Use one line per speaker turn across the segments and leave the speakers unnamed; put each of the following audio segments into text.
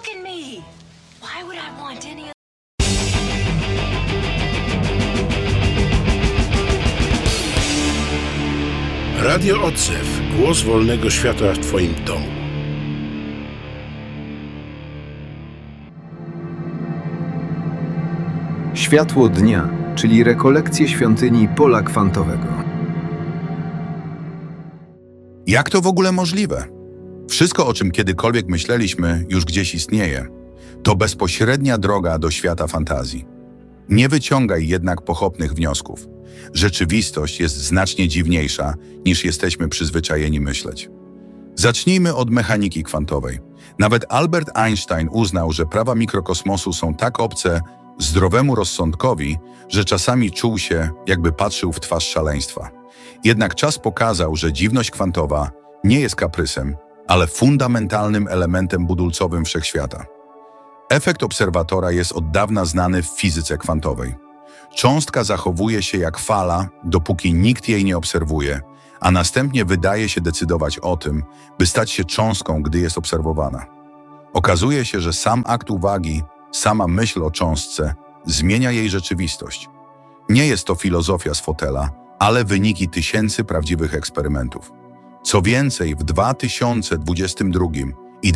Look at me. Why would I want any of...
Radio Odzew. Głos wolnego świata w Twoim domu.
Światło dnia, czyli rekolekcje świątyni Pola Kwantowego.
Jak to w ogóle możliwe? Wszystko, o czym kiedykolwiek myśleliśmy, już gdzieś istnieje. To bezpośrednia droga do świata fantazji. Nie wyciągaj jednak pochopnych wniosków. Rzeczywistość jest znacznie dziwniejsza, niż jesteśmy przyzwyczajeni myśleć. Zacznijmy od mechaniki kwantowej. Nawet Albert Einstein uznał, że prawa mikrokosmosu są tak obce zdrowemu rozsądkowi, że czasami czuł się, jakby patrzył w twarz szaleństwa. Jednak czas pokazał, że dziwność kwantowa nie jest kaprysem, ale fundamentalnym elementem budulcowym wszechświata. Efekt obserwatora jest od dawna znany w fizyce kwantowej. Cząstka zachowuje się jak fala, dopóki nikt jej nie obserwuje, a następnie wydaje się decydować o tym, by stać się cząstką, gdy jest obserwowana. Okazuje się, że sam akt uwagi, sama myśl o cząstce zmienia jej rzeczywistość. Nie jest to filozofia z fotela, ale wyniki tysięcy prawdziwych eksperymentów. Co więcej, w 2022 i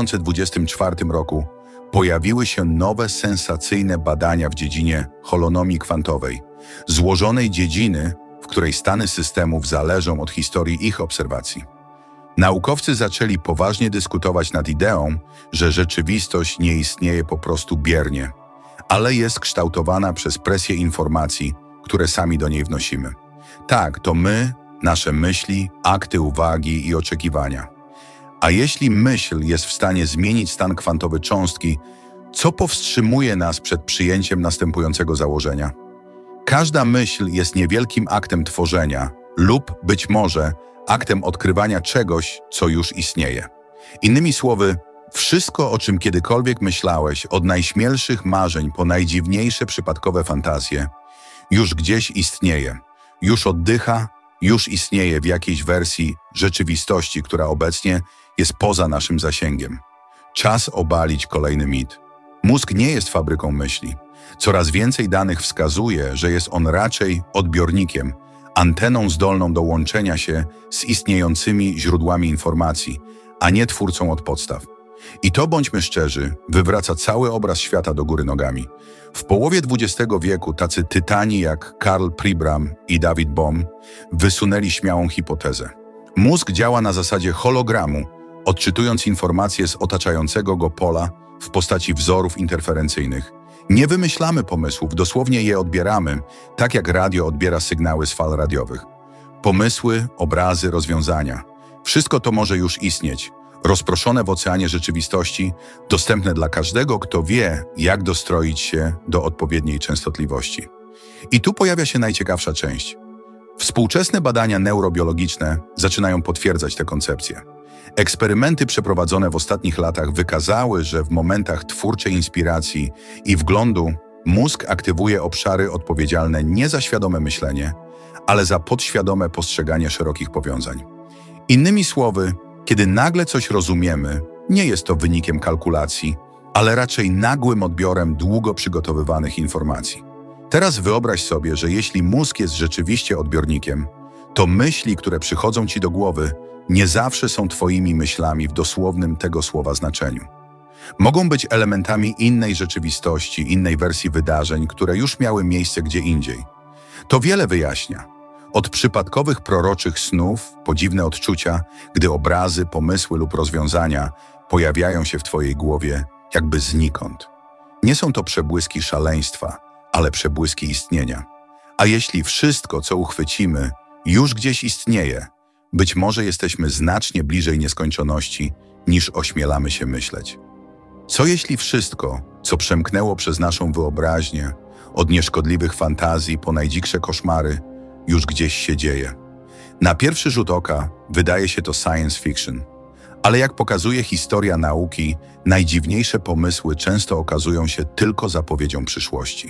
2024 roku pojawiły się nowe, sensacyjne badania w dziedzinie holonomii kwantowej, złożonej dziedziny, w której stany systemów zależą od historii ich obserwacji. Naukowcy zaczęli poważnie dyskutować nad ideą, że rzeczywistość nie istnieje po prostu biernie, ale jest kształtowana przez presję informacji, które sami do niej wnosimy. Tak, to my, nasze myśli, akty uwagi i oczekiwania. A jeśli myśl jest w stanie zmienić stan kwantowy cząstki, co powstrzymuje nas przed przyjęciem następującego założenia? Każda myśl jest niewielkim aktem tworzenia lub, być może, aktem odkrywania czegoś, co już istnieje. Innymi słowy, wszystko, o czym kiedykolwiek myślałeś, od najśmielszych marzeń po najdziwniejsze przypadkowe fantazje, już gdzieś istnieje, już oddycha, już istnieje w jakiejś wersji rzeczywistości, która obecnie jest poza naszym zasięgiem. Czas obalić kolejny mit. Mózg nie jest fabryką myśli. Coraz więcej danych wskazuje, że jest on raczej odbiornikiem, anteną zdolną do łączenia się z istniejącymi źródłami informacji, a nie twórcą od podstaw. I to, bądźmy szczerzy, wywraca cały obraz świata do góry nogami. W połowie XX wieku tacy tytani jak Karl Pribram i David Bohm wysunęli śmiałą hipotezę. Mózg działa na zasadzie hologramu, odczytując informacje z otaczającego go pola w postaci wzorów interferencyjnych. Nie wymyślamy pomysłów, dosłownie je odbieramy, tak jak radio odbiera sygnały z fal radiowych. Pomysły, obrazy, rozwiązania. Wszystko to może już istnieć, rozproszone w oceanie rzeczywistości, dostępne dla każdego, kto wie, jak dostroić się do odpowiedniej częstotliwości. I tu pojawia się najciekawsza część. Współczesne badania neurobiologiczne zaczynają potwierdzać tę koncepcję. Eksperymenty przeprowadzone w ostatnich latach wykazały, że w momentach twórczej inspiracji i wglądu mózg aktywuje obszary odpowiedzialne nie za świadome myślenie, ale za podświadome postrzeganie szerokich powiązań. Innymi słowy, kiedy nagle coś rozumiemy, nie jest to wynikiem kalkulacji, ale raczej nagłym odbiorem długo przygotowywanych informacji. Teraz wyobraź sobie, że jeśli mózg jest rzeczywiście odbiornikiem, to myśli, które przychodzą ci do głowy, nie zawsze są twoimi myślami w dosłownym tego słowa znaczeniu. Mogą być elementami innej rzeczywistości, innej wersji wydarzeń, które już miały miejsce gdzie indziej. To wiele wyjaśnia. Od przypadkowych proroczych snów po dziwne odczucia, gdy obrazy, pomysły lub rozwiązania pojawiają się w twojej głowie jakby znikąd. Nie są to przebłyski szaleństwa, ale przebłyski istnienia. A jeśli wszystko, co uchwycimy, już gdzieś istnieje, być może jesteśmy znacznie bliżej nieskończoności, niż ośmielamy się myśleć. Co jeśli wszystko, co przemknęło przez naszą wyobraźnię, od nieszkodliwych fantazji po najdziksze koszmary, już gdzieś się dzieje? Na pierwszy rzut oka wydaje się to science fiction, ale jak pokazuje historia nauki, najdziwniejsze pomysły często okazują się tylko zapowiedzią przyszłości.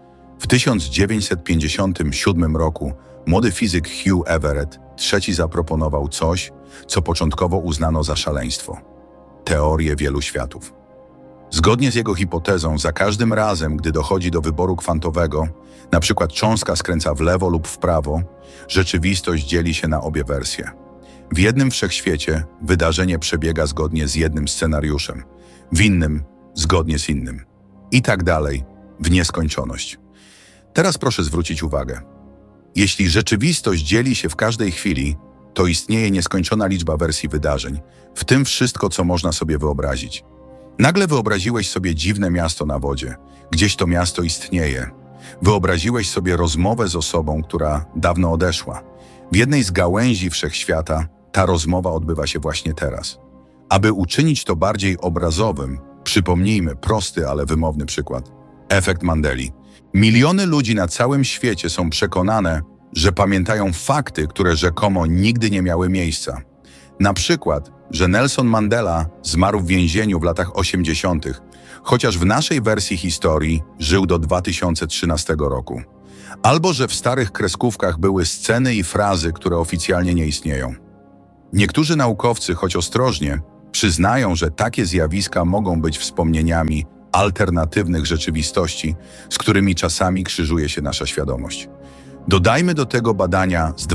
W 1957 roku młody fizyk Hugh Everett III zaproponował coś, co początkowo uznano za szaleństwo. Teorię wielu światów. Zgodnie z jego hipotezą, za każdym razem, gdy dochodzi do wyboru kwantowego, na przykład cząstka skręca w lewo lub w prawo, rzeczywistość dzieli się na obie wersje. W jednym wszechświecie wydarzenie przebiega zgodnie z jednym scenariuszem, w innym zgodnie z innym. I tak dalej, w nieskończoność. Teraz proszę zwrócić uwagę. Jeśli rzeczywistość dzieli się w każdej chwili, to istnieje nieskończona liczba wersji wydarzeń, w tym wszystko, co można sobie wyobrazić. Nagle wyobraziłeś sobie dziwne miasto na wodzie. Gdzieś to miasto istnieje. Wyobraziłeś sobie rozmowę z osobą, która dawno odeszła. W jednej z gałęzi wszechświata ta rozmowa odbywa się właśnie teraz. Aby uczynić to bardziej obrazowym, przypomnijmy prosty, ale wymowny przykład. Efekt Mandeli. Miliony ludzi na całym świecie są przekonane, że pamiętają fakty, które rzekomo nigdy nie miały miejsca. Na przykład, że Nelson Mandela zmarł w więzieniu w latach 80., chociaż w naszej wersji historii żył do 2013 roku. Albo że w starych kreskówkach były sceny i frazy, które oficjalnie nie istnieją. Niektórzy naukowcy, choć ostrożnie, przyznają, że takie zjawiska mogą być wspomnieniami alternatywnych rzeczywistości, z którymi czasami krzyżuje się nasza świadomość. Dodajmy do tego badania z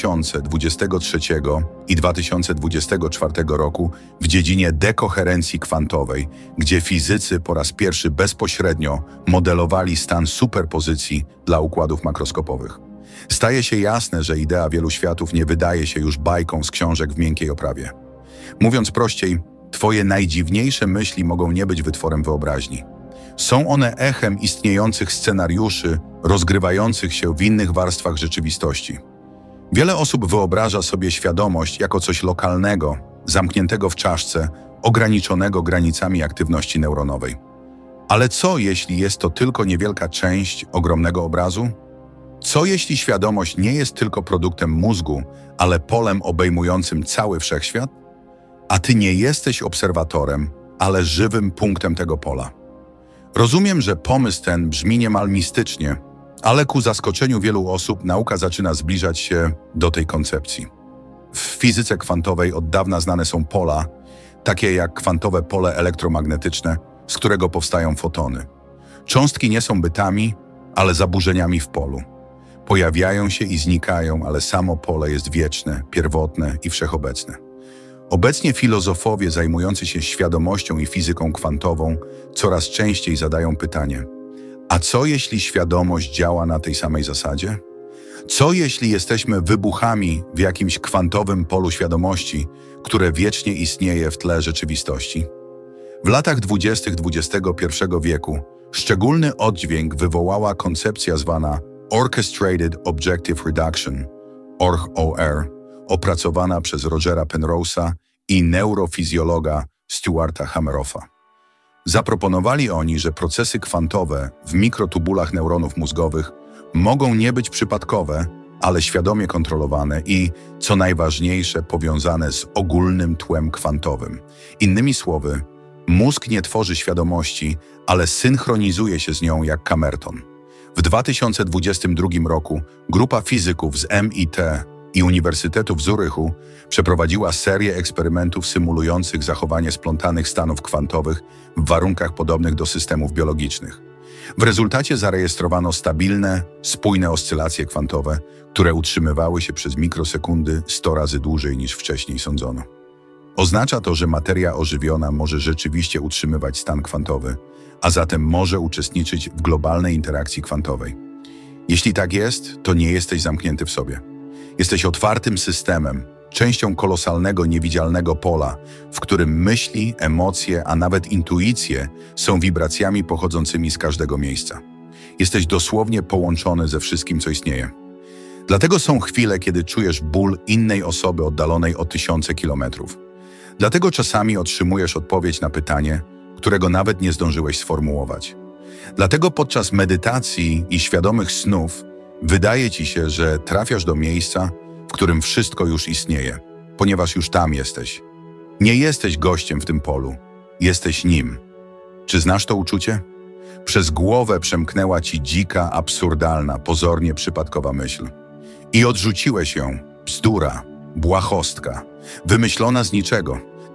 2023 i 2024 roku w dziedzinie dekoherencji kwantowej, gdzie fizycy po raz pierwszy bezpośrednio modelowali stan superpozycji dla układów makroskopowych. Staje się jasne, że idea wielu światów nie wydaje się już bajką z książek w miękkiej oprawie. Mówiąc prościej, twoje najdziwniejsze myśli mogą nie być wytworem wyobraźni. Są one echem istniejących scenariuszy, rozgrywających się w innych warstwach rzeczywistości. Wiele osób wyobraża sobie świadomość jako coś lokalnego, zamkniętego w czaszce, ograniczonego granicami aktywności neuronowej. Ale co, jeśli jest to tylko niewielka część ogromnego obrazu? Co, jeśli świadomość nie jest tylko produktem mózgu, ale polem obejmującym cały wszechświat? A ty nie jesteś obserwatorem, ale żywym punktem tego pola. Rozumiem, że pomysł ten brzmi niemal mistycznie, ale ku zaskoczeniu wielu osób nauka zaczyna zbliżać się do tej koncepcji. W fizyce kwantowej od dawna znane są pola, takie jak kwantowe pole elektromagnetyczne, z którego powstają fotony. Cząstki nie są bytami, ale zaburzeniami w polu. Pojawiają się i znikają, ale samo pole jest wieczne, pierwotne i wszechobecne. Obecnie filozofowie zajmujący się świadomością i fizyką kwantową coraz częściej zadają pytanie: a co jeśli świadomość działa na tej samej zasadzie? Co jeśli jesteśmy wybuchami w jakimś kwantowym polu świadomości, które wiecznie istnieje w tle rzeczywistości? W latach 20. XXI wieku szczególny oddźwięk wywołała koncepcja zwana Orchestrated Objective Reduction, OR, opracowana przez Rogera Penrose'a i neurofizjologa Stuarta Hameroffa. Zaproponowali oni, że procesy kwantowe w mikrotubulach neuronów mózgowych mogą nie być przypadkowe, ale świadomie kontrolowane i, co najważniejsze, powiązane z ogólnym tłem kwantowym. Innymi słowy, mózg nie tworzy świadomości, ale synchronizuje się z nią jak kamerton. W 2022 roku grupa fizyków z MIT i Uniwersytetu w Zurychu przeprowadziła serię eksperymentów symulujących zachowanie splątanych stanów kwantowych w warunkach podobnych do systemów biologicznych. W rezultacie zarejestrowano stabilne, spójne oscylacje kwantowe, które utrzymywały się przez mikrosekundy 100 razy dłużej niż wcześniej sądzono. Oznacza to, że materia ożywiona może rzeczywiście utrzymywać stan kwantowy, a zatem może uczestniczyć w globalnej interakcji kwantowej. Jeśli tak jest, to nie jesteś zamknięty w sobie. Jesteś otwartym systemem, częścią kolosalnego, niewidzialnego pola, w którym myśli, emocje, a nawet intuicje są wibracjami pochodzącymi z każdego miejsca. Jesteś dosłownie połączony ze wszystkim, co istnieje. Dlatego są chwile, kiedy czujesz ból innej osoby oddalonej o tysiące kilometrów. Dlatego czasami otrzymujesz odpowiedź na pytanie, którego nawet nie zdążyłeś sformułować. Dlatego podczas medytacji i świadomych snów wydaje ci się, że trafiasz do miejsca, w którym wszystko już istnieje, ponieważ już tam jesteś. Nie jesteś gościem w tym polu, jesteś nim. Czy znasz to uczucie? Przez głowę przemknęła ci dzika, absurdalna, pozornie przypadkowa myśl. I odrzuciłeś ją. Bzdura, błahostka, wymyślona z niczego.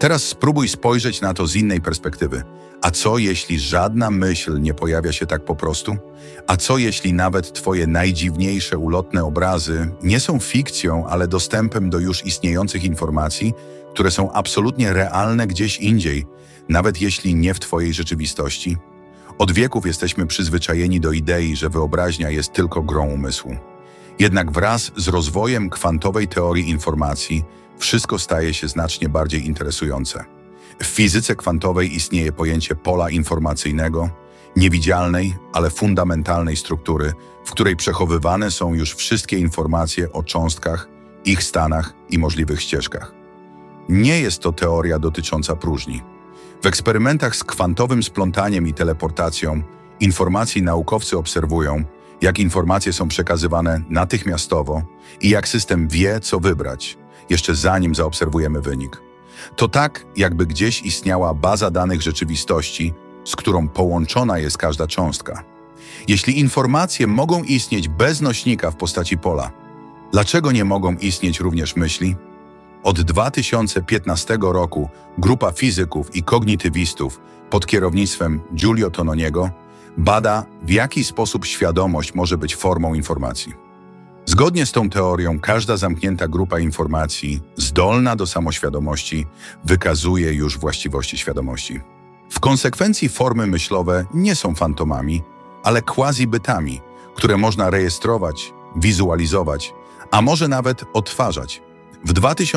Teraz spróbuj spojrzeć na to z innej perspektywy. A co jeśli żadna myśl nie pojawia się tak po prostu? A co jeśli nawet twoje najdziwniejsze ulotne obrazy nie są fikcją, ale dostępem do już istniejących informacji, które są absolutnie realne gdzieś indziej, nawet jeśli nie w twojej rzeczywistości? Od wieków jesteśmy przyzwyczajeni do idei, że wyobraźnia jest tylko grą umysłu. Jednak wraz z rozwojem kwantowej teorii informacji wszystko staje się znacznie bardziej interesujące. W fizyce kwantowej istnieje pojęcie pola informacyjnego, niewidzialnej, ale fundamentalnej struktury, w której przechowywane są już wszystkie informacje o cząstkach, ich stanach i możliwych ścieżkach. Nie jest to teoria dotycząca próżni. W eksperymentach z kwantowym splątaniem i teleportacją informacji naukowcy obserwują, jak informacje są przekazywane natychmiastowo i jak system wie, co wybrać, jeszcze zanim zaobserwujemy wynik. To tak, jakby gdzieś istniała baza danych rzeczywistości, z którą połączona jest każda cząstka. Jeśli informacje mogą istnieć bez nośnika w postaci pola, dlaczego nie mogą istnieć również myśli? Od 2015 roku grupa fizyków i kognitywistów pod kierownictwem Giulio Tononiego bada, w jaki sposób świadomość może być formą informacji. Zgodnie z tą teorią, każda zamknięta grupa informacji, zdolna do samoświadomości, wykazuje już właściwości świadomości. W konsekwencji formy myślowe nie są fantomami, ale quasi-bytami, które można rejestrować, wizualizować, a może nawet odtwarzać. W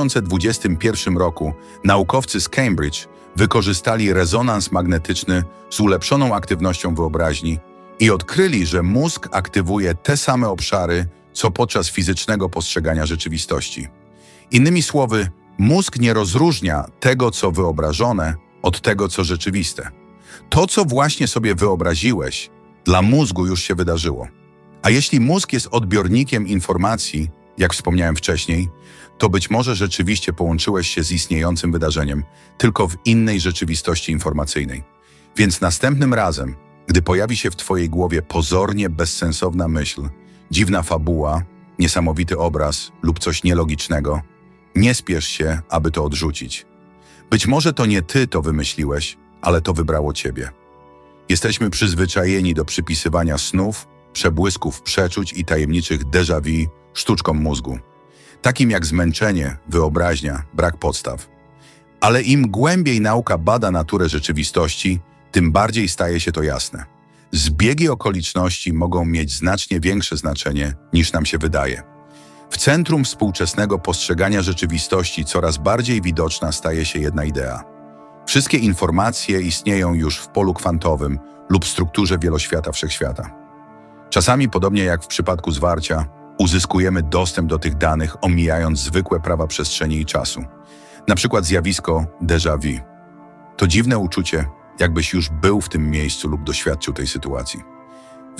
2021 roku naukowcy z Cambridge wykorzystali rezonans magnetyczny z ulepszoną aktywnością wyobraźni i odkryli, że mózg aktywuje te same obszary, co podczas fizycznego postrzegania rzeczywistości. Innymi słowy, mózg nie rozróżnia tego, co wyobrażone, od tego, co rzeczywiste. To, co właśnie sobie wyobraziłeś, dla mózgu już się wydarzyło. A jeśli mózg jest odbiornikiem informacji, jak wspomniałem wcześniej, to być może rzeczywiście połączyłeś się z istniejącym wydarzeniem, tylko w innej rzeczywistości informacyjnej. Więc następnym razem, gdy pojawi się w twojej głowie pozornie bezsensowna myśl, dziwna fabuła, niesamowity obraz lub coś nielogicznego, nie spiesz się, aby to odrzucić. Być może to nie ty to wymyśliłeś, ale to wybrało ciebie. Jesteśmy przyzwyczajeni do przypisywania snów, przebłysków przeczuć i tajemniczych déjà vu sztuczkom mózgu, takim jak zmęczenie, wyobraźnia, brak podstaw. Ale im głębiej nauka bada naturę rzeczywistości, tym bardziej staje się to jasne. Zbiegi okoliczności mogą mieć znacznie większe znaczenie, niż nam się wydaje. W centrum współczesnego postrzegania rzeczywistości coraz bardziej widoczna staje się jedna idea. Wszystkie informacje istnieją już w polu kwantowym lub strukturze wieloświata wszechświata. Czasami, podobnie jak w przypadku zwarcia, uzyskujemy dostęp do tych danych, omijając zwykłe prawa przestrzeni i czasu. Na przykład zjawisko déjà vu. To dziwne uczucie, jakbyś już był w tym miejscu lub doświadczył tej sytuacji. W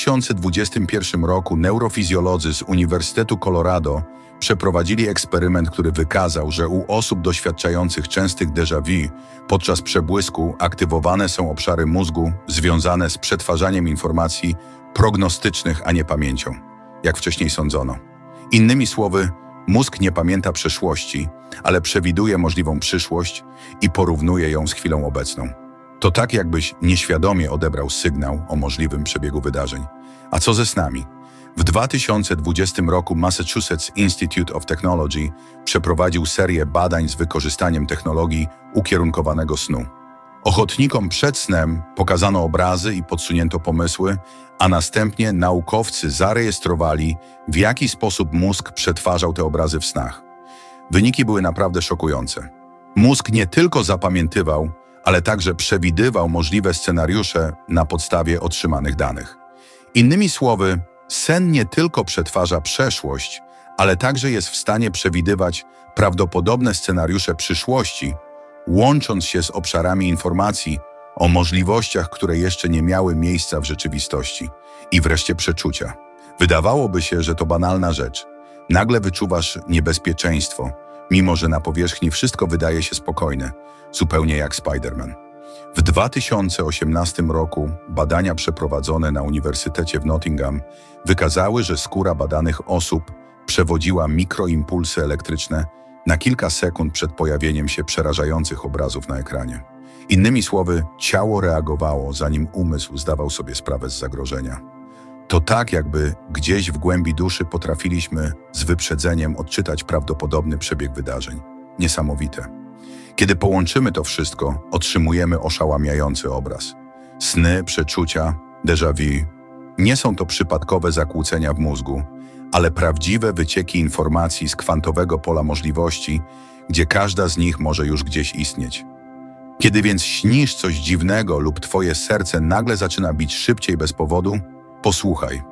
2021 roku neurofizjolodzy z Uniwersytetu Colorado przeprowadzili eksperyment, który wykazał, że u osób doświadczających częstych déjà vu podczas przebłysku aktywowane są obszary mózgu związane z przetwarzaniem informacji prognostycznych, a nie pamięcią, jak wcześniej sądzono. Innymi słowy, mózg nie pamięta przeszłości, ale przewiduje możliwą przyszłość i porównuje ją z chwilą obecną. To tak, jakbyś nieświadomie odebrał sygnał o możliwym przebiegu wydarzeń. A co ze snami? W 2020 roku Massachusetts Institute of Technology przeprowadził serię badań z wykorzystaniem technologii ukierunkowanego snu. Ochotnikom przed snem pokazano obrazy i podsunięto pomysły, a następnie naukowcy zarejestrowali, w jaki sposób mózg przetwarzał te obrazy w snach. Wyniki były naprawdę szokujące. Mózg nie tylko zapamiętywał, ale także przewidywał możliwe scenariusze na podstawie otrzymanych danych. Innymi słowy, sen nie tylko przetwarza przeszłość, ale także jest w stanie przewidywać prawdopodobne scenariusze przyszłości, łącząc się z obszarami informacji o możliwościach, które jeszcze nie miały miejsca w rzeczywistości. I wreszcie przeczucia. Wydawałoby się, że to banalna rzecz. Nagle wyczuwasz niebezpieczeństwo, mimo że na powierzchni wszystko wydaje się spokojne, zupełnie jak Spider-Man. W 2018 roku badania przeprowadzone na Uniwersytecie w Nottingham wykazały, że skóra badanych osób przewodziła mikroimpulsy elektryczne na kilka sekund przed pojawieniem się przerażających obrazów na ekranie. Innymi słowy, ciało reagowało, zanim umysł zdawał sobie sprawę z zagrożenia. To tak, jakby gdzieś w głębi duszy potrafiliśmy z wyprzedzeniem odczytać prawdopodobny przebieg wydarzeń. Niesamowite. Kiedy połączymy to wszystko, otrzymujemy oszałamiający obraz. Sny, przeczucia, déjà vu. Nie są to przypadkowe zakłócenia w mózgu, ale prawdziwe wycieki informacji z kwantowego pola możliwości, gdzie każda z nich może już gdzieś istnieć. Kiedy więc śnisz coś dziwnego lub twoje serce nagle zaczyna bić szybciej bez powodu, posłuchaj.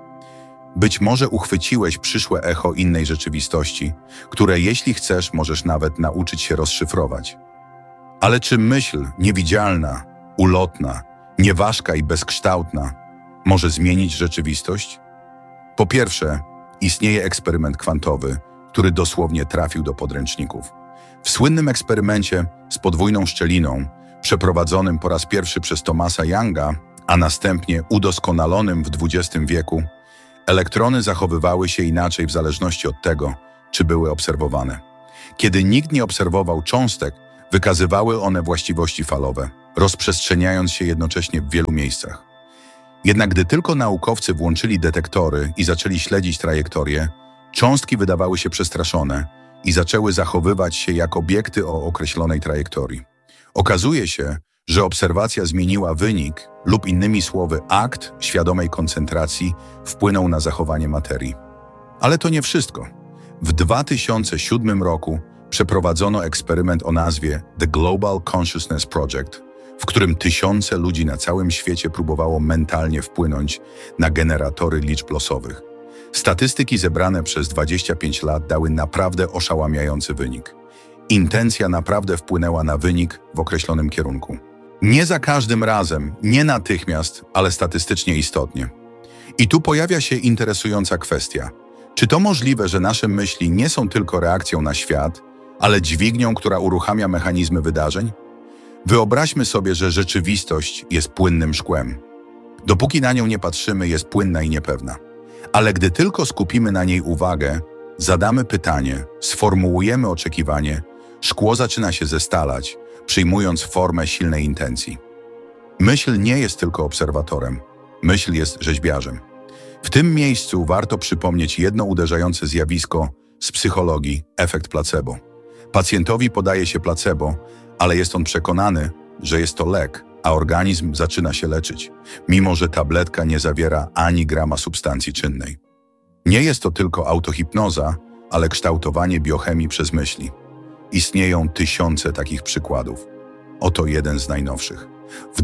Być może uchwyciłeś przyszłe echo innej rzeczywistości, które jeśli chcesz, możesz nawet nauczyć się rozszyfrować. Ale czy myśl niewidzialna, ulotna, nieważka i bezkształtna może zmienić rzeczywistość? Po pierwsze, istnieje eksperyment kwantowy, który dosłownie trafił do podręczników. W słynnym eksperymencie z podwójną szczeliną, przeprowadzonym po raz pierwszy przez Thomasa Younga, a następnie udoskonalonym w XX wieku, elektrony zachowywały się inaczej w zależności od tego, czy były obserwowane. Kiedy nikt nie obserwował cząstek, wykazywały one właściwości falowe, rozprzestrzeniając się jednocześnie w wielu miejscach. Jednak gdy tylko naukowcy włączyli detektory i zaczęli śledzić trajektorię, cząstki wydawały się przestraszone i zaczęły zachowywać się jak obiekty o określonej trajektorii. Okazuje się, że obserwacja zmieniła wynik lub innymi słowy akt świadomej koncentracji wpłynął na zachowanie materii. Ale to nie wszystko. W 2007 roku przeprowadzono eksperyment o nazwie The Global Consciousness Project, w którym tysiące ludzi na całym świecie próbowało mentalnie wpłynąć na generatory liczb losowych. Statystyki zebrane przez 25 lat dały naprawdę oszałamiający wynik. Intencja naprawdę wpłynęła na wynik w określonym kierunku. Nie za każdym razem, nie natychmiast, ale statystycznie istotnie. I tu pojawia się interesująca kwestia. Czy to możliwe, że nasze myśli nie są tylko reakcją na świat, ale dźwignią, która uruchamia mechanizmy wydarzeń? Wyobraźmy sobie, że rzeczywistość jest płynnym szkłem. Dopóki na nią nie patrzymy, jest płynna i niepewna. Ale gdy tylko skupimy na niej uwagę, zadamy pytanie, sformułujemy oczekiwanie, szkło zaczyna się zestalać, przyjmując formę silnej intencji. Myśl nie jest tylko obserwatorem, myśl jest rzeźbiarzem. W tym miejscu warto przypomnieć jedno uderzające zjawisko z psychologii, efekt placebo. Pacjentowi podaje się placebo, ale jest on przekonany, że jest to lek, a organizm zaczyna się leczyć, mimo że tabletka nie zawiera ani grama substancji czynnej. Nie jest to tylko autohipnoza, ale kształtowanie biochemii przez myśli. Istnieją tysiące takich przykładów. Oto jeden z najnowszych. W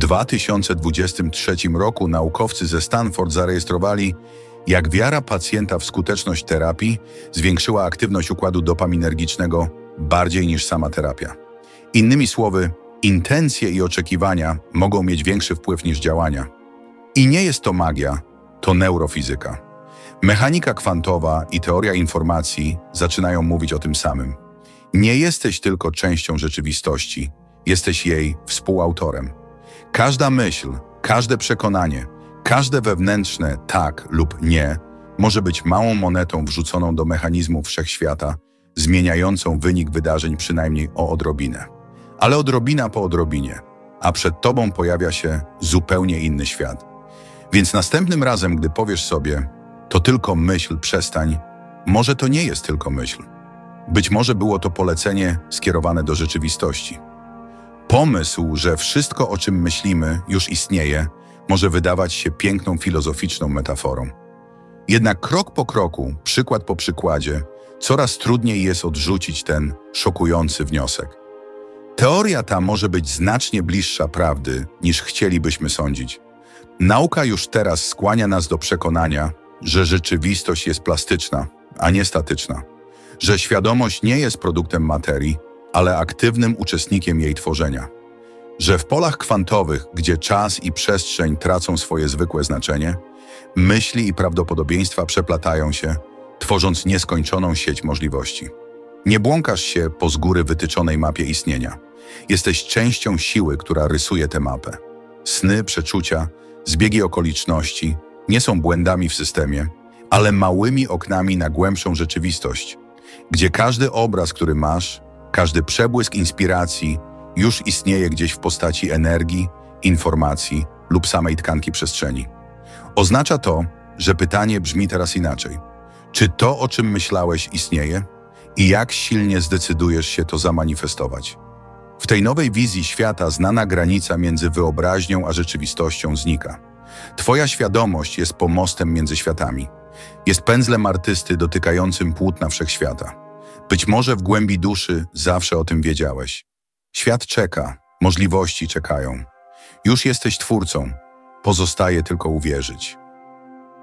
2023 roku naukowcy ze Stanford zarejestrowali, jak wiara pacjenta w skuteczność terapii zwiększyła aktywność układu dopaminergicznego bardziej niż sama terapia. Innymi słowy, intencje i oczekiwania mogą mieć większy wpływ niż działania. I nie jest to magia, to neurofizyka. Mechanika kwantowa i teoria informacji zaczynają mówić o tym samym. Nie jesteś tylko częścią rzeczywistości, jesteś jej współautorem. Każda myśl, każde przekonanie, każde wewnętrzne tak lub nie może być małą monetą wrzuconą do mechanizmu wszechświata, zmieniającą wynik wydarzeń przynajmniej o odrobinę. Ale odrobina po odrobinie, a przed tobą pojawia się zupełnie inny świat. Więc następnym razem, gdy powiesz sobie, to tylko myśl, przestań, może to nie jest tylko myśl. Być może było to polecenie skierowane do rzeczywistości. Pomysł, że wszystko, o czym myślimy, już istnieje, może wydawać się piękną filozoficzną metaforą. Jednak krok po kroku, przykład po przykładzie, coraz trudniej jest odrzucić ten szokujący wniosek. Teoria ta może być znacznie bliższa prawdy, niż chcielibyśmy sądzić. Nauka już teraz skłania nas do przekonania, że rzeczywistość jest plastyczna, a nie statyczna. Że świadomość nie jest produktem materii, ale aktywnym uczestnikiem jej tworzenia. Że w polach kwantowych, gdzie czas i przestrzeń tracą swoje zwykłe znaczenie, myśli i prawdopodobieństwa przeplatają się, tworząc nieskończoną sieć możliwości. Nie błąkasz się po z góry wytyczonej mapie istnienia. Jesteś częścią siły, która rysuje tę mapę. Sny, przeczucia, zbiegi okoliczności nie są błędami w systemie, ale małymi oknami na głębszą rzeczywistość. gdzie każdy obraz, który masz, każdy przebłysk inspiracji już istnieje gdzieś w postaci energii, informacji lub samej tkanki przestrzeni. Oznacza to, że pytanie brzmi teraz inaczej. Czy to, o czym myślałeś, istnieje? I jak silnie zdecydujesz się to zamanifestować? W tej nowej wizji świata znana granica między wyobraźnią a rzeczywistością znika. Twoja świadomość jest pomostem między światami. Jest pędzlem artysty dotykającym płótna wszechświata. Być może w głębi duszy zawsze o tym wiedziałeś. Świat czeka, możliwości czekają. Już jesteś twórcą, pozostaje tylko uwierzyć.